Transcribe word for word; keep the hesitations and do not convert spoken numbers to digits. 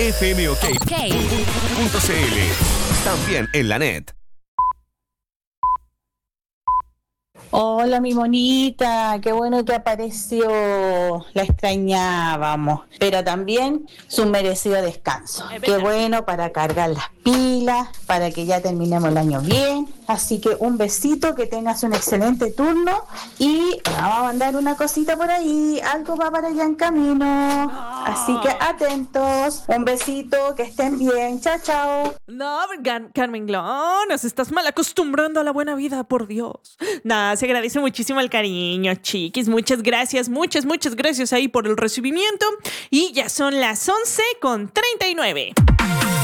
F M OK punto C L. También en la net. Hola, mi monita, qué bueno que apareció. La extrañábamos, pero también su merecido descanso. Qué bueno para cargar las pilas, para que ya terminemos el año bien. Así que un besito, que tengas un excelente turno y vamos a mandar una cosita por ahí. Algo va para allá en camino. Así que atentos. Un besito, que estén bien. Chao, chao. No, Car- Carmen Glón, nos estás mal acostumbrando a la buena vida, por Dios. Nada, se agradece muchísimo el cariño, chiquis. Muchas gracias, muchas, muchas gracias ahí por el recibimiento. Y ya son las once con treinta y nueve.